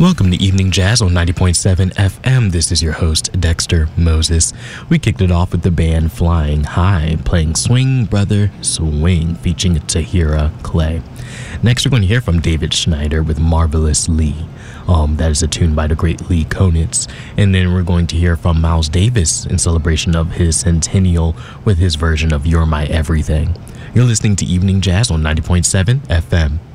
Welcome to Evening Jazz on 90.7 FM. This is your host, Dexter Moses. We kicked it off with the band Flying High, playing Swing Brother Swing, featuring Tahira Clay. Next, we're going to hear from David Schneider with Marvelous Lee. That is a tune by the great Lee Konitz. And then we're going to hear from Miles Davis in celebration of his centennial with his version of You're My Everything. You're listening to Evening Jazz on 90.7 FM.